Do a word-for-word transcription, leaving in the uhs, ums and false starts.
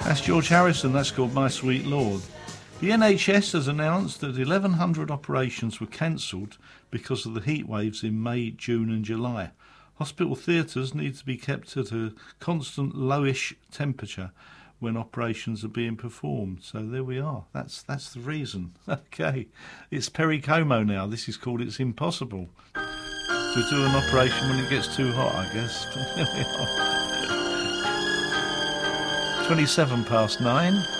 That's George Harrison. That's called My Sweet Lord. The N H S has announced that eleven hundred operations were cancelled because of the heat waves in May, June and July. Hospital theatres need to be kept at a constant lowish temperature when operations are being performed. So there we are. That's that's the reason. Okay. It's Perry Como now. This is called It's Impossible to do an operation when it gets too hot, I guess. There we are. twenty-seven past nine.